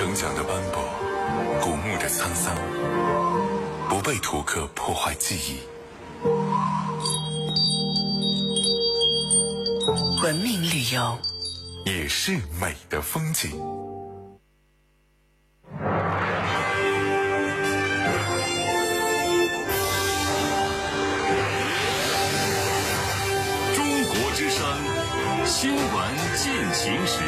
成长的斑驳，古墓的沧桑，不被土刻破坏记忆。 文明旅游也是美的风景。 中国之声，新闻进行时。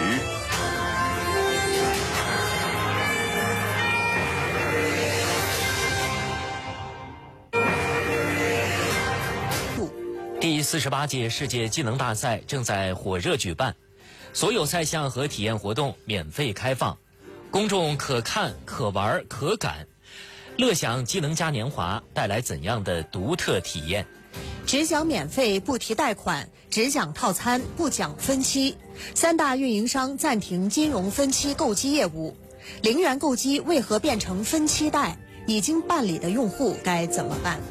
第48届世界技能大赛正在火热举办，所有赛项和体验活动免费开放，公众可看、可玩、可感。乐享技能嘉年华带来怎样的独特体验？ 只讲免费不提贷款，只讲套餐不讲分期。3大运营商暂停金融分期购机业务，0元购机为何变成分期贷？已经办理的用户该怎么办？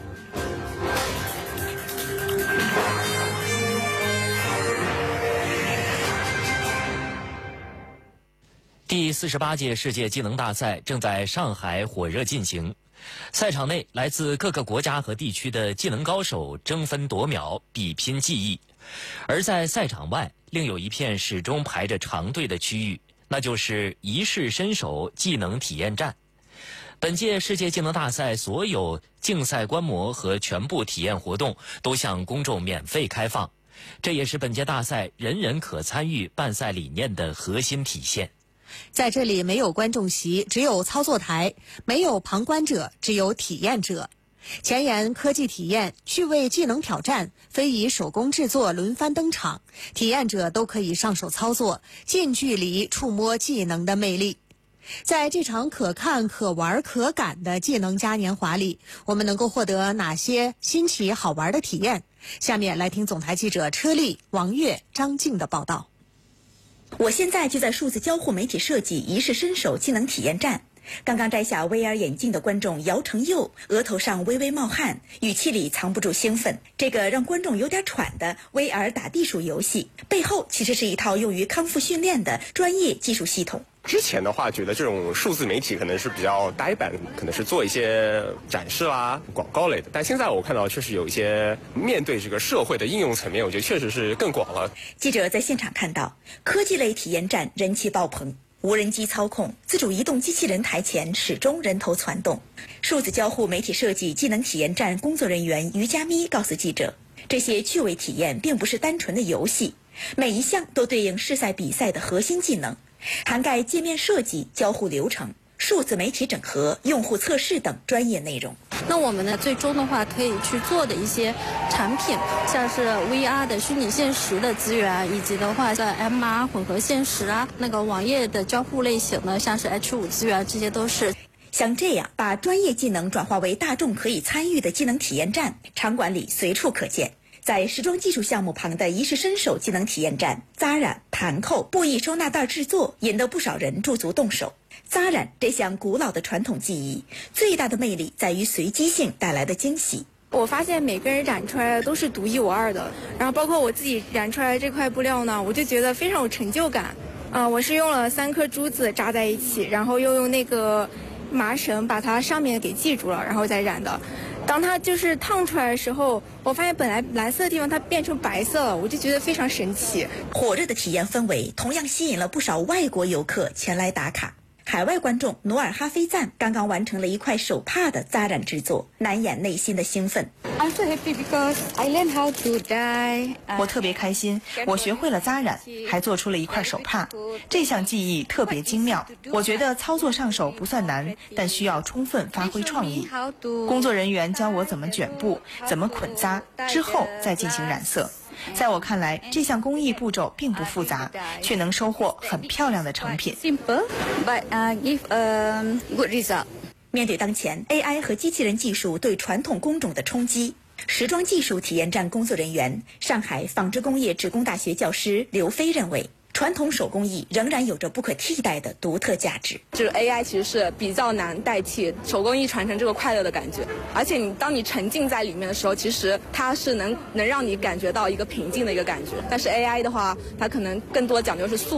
第48届世界技能大赛正在上海火热进行，赛场内来自各个国家和地区的技能高手争分夺秒，比拼技艺。而在赛场外，另有一片始终排着长队的区域，那就是一试身手技能体验站。本届世界技能大赛所有竞赛观摩和全部体验活动都向公众免费开放，这也是本届大赛人人可参与办赛理念的核心体现。 在这里没有观众席，只有操作台；没有旁观者，只有体验者。前沿科技体验、趣味技能挑战、非遗手工制作轮番登场，体验者都可以上手操作，近距离触摸技能的魅力。在这场可看、可玩、可感的技能嘉年华里，我们能够获得哪些新奇好玩的体验？下面来听总台记者车丽、王悦、张静的报道。 我现在就在数字交互媒体设计一试身手技能体验站。刚刚摘下 VR 眼镜的观众姚成佑额头上微微冒汗，语气里藏不住兴奋。这个让观众有点喘的 VR 打地鼠游戏背后其实是一套用于康复训练的专业技术系统。 之前的话觉得这种数字媒体可能是比较呆板，可能是做一些展示啦、广告类的，但现在我看到确实有一些面对这个社会的应用层面，我觉得确实是更广了。 记者在现场看到科技类体验站人气爆棚，无人机操控、自主移动机器人台前始终人头攒动。数字交互媒体设计技能体验站工作人员于佳咪告诉记者，这些趣味体验并不是单纯的游戏，每一项都对应试赛比赛的核心技能，涵盖界面设计、交互流程、数字媒体整合、用户测试等专业内容。 那我们呢，最终的话可以去做的一些产品，像是 VR 的虚拟现实的资源，以及的话在 MR 混合现实啊，那个网页的交互类型的，像是 H5 资源，这些都是。 像这样把专业技能转化为大众可以参与的技能体验站，场馆里随处可见。在时装技术项目旁的一试身手技能体验站，扎染、盘扣、布艺收纳袋制作引得不少人驻足动手。扎染这项古老的传统技艺，最大的魅力在于随机性带来的惊喜。 我发现每个人染出来的都是独一无二的，然后包括我自己染出来的这块布料呢，我就觉得非常有成就感。我是用了3颗珠子扎在一起，然后又用那个麻绳把它上面给系住了，然后再染的。当它就是烫出来的时候，我发现本来蓝色的地方它变成白色了，我就觉得非常神奇。 火热的体验氛围同样吸引了不少外国游客前来打卡。海外观众努尔哈菲赞刚刚完成了一块手帕的扎染制作，难掩内心的兴奋。 I'm so happy because I learned how to dye. 我特别开心，我学会了扎染，还做出了一块手帕。这项技艺特别精妙，我觉得操作上手不算难，但需要充分发挥创意。工作人员教我怎么卷布，怎么捆扎，之后再进行染色。在我看来，这项工艺步骤并不复杂，却能收获很漂亮的成品。 Simple, but give a good result. 面对当前 AI 和机器人技术对传统工种的冲击，时装技术体验站工作人员、上海纺织工业职工大学教师刘飞认为，传统手工艺仍然有着不可替代的独特价值。 这个 AI 其实是比较难代替手工艺传承这个快乐的感觉，而且当你沉浸在里面的时候，其实它是能让你感觉到一个平静的一个感觉。但是 AI 的话，它可能更多讲究是速